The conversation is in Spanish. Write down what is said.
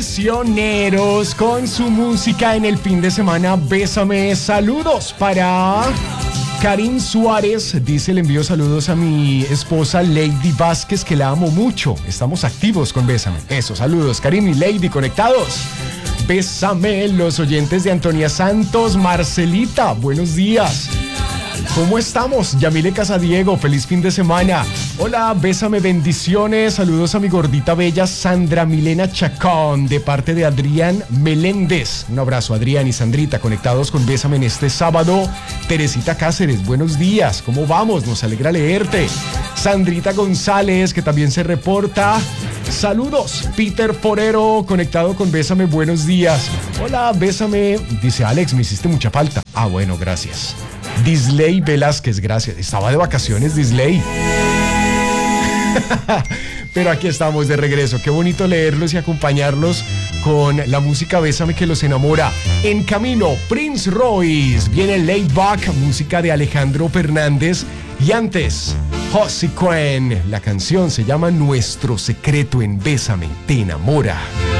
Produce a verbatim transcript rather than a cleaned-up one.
prisioneros con su música en el fin de semana. Bésame. Saludos para Karim Suárez. Dice, le envío saludos a mi esposa Lady Vázquez, que la amo mucho. Estamos activos con Bésame. Eso, saludos Karim y Lady, conectados. Bésame, los oyentes de Antonia Santos. Marcelita, buenos días. ¿Cómo estamos? Yamile Casadiego, feliz fin de semana. Hola, bésame, bendiciones. Saludos a mi gordita bella Sandra Milena Chacón, de parte de Adrián Meléndez. Un abrazo, Adrián y Sandrita, conectados con Bésame en este sábado. Teresita Cáceres, buenos días. ¿Cómo vamos? Nos alegra leerte. Sandrita González, que también se reporta. Saludos, Peter Forero, conectado con Bésame, buenos días. Hola, Bésame. Dice Alex, me hiciste mucha falta. Ah, bueno, gracias. Disley Velázquez, gracias. Estaba de vacaciones, Disley. Pero aquí estamos de regreso. Qué bonito leerlos y acompañarlos con la música Bésame que los enamora. En camino, Prince Royce. Viene Laid Back, música de Alejandro Fernández. Y antes, Josie Quen. La canción se llama Nuestro Secreto en Bésame, te enamora.